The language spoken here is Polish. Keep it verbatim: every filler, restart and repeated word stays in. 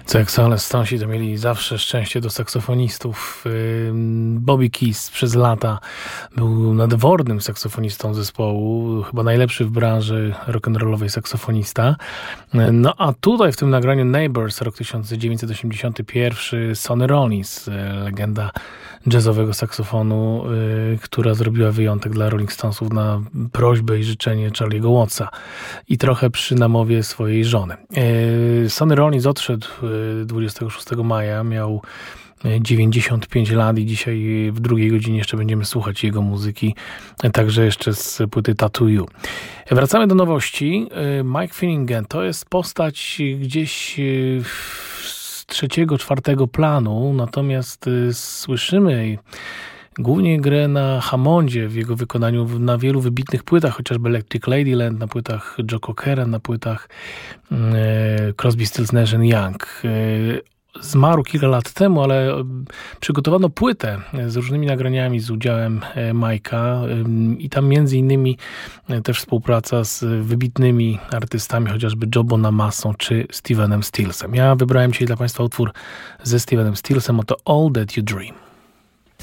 Co jak Soles Stonesi to mieli zawsze szczęście do saksofonistów. Bobby Keys przez lata był nadwornym saksofonistą zespołu, chyba najlepszy w branży rock'n'rollowej saksofonista. No a tutaj w tym nagraniu Neighbors, rok tysiąc dziewięćset osiemdziesiąty pierwszy, Sonny Rollins, legenda jazzowego saksofonu, która zrobiła wyjątek dla Rolling Stonesów na prośbę i życzenie Charlie'ego Wattsa i trochę przy namowie swojej żony. Sonny Rollins odszedł dwudziestego szóstego maja, miał dziewięćdziesiąt pięć lat i dzisiaj w drugiej godzinie jeszcze będziemy słuchać jego muzyki, także jeszcze z płyty Tattoo You. Wracamy do nowości. Mike Finnegan to jest postać gdzieś z trzeciego, czwartego planu, natomiast słyszymy głównie grę na Hammondzie w jego wykonaniu na wielu wybitnych płytach, chociażby Electric Ladyland, na płytach Joe Cockera, na płytach e, Crosby, Stills, Nash and Young. E, zmarł kilka lat temu, ale przygotowano płytę z różnymi nagraniami z udziałem Majka i tam między innymi też współpraca z wybitnymi artystami, chociażby Joe Bonamassą czy Stevenem Stillsem. Ja wybrałem dzisiaj dla Państwa utwór ze Stevenem Stillsem, oto All That You Dream.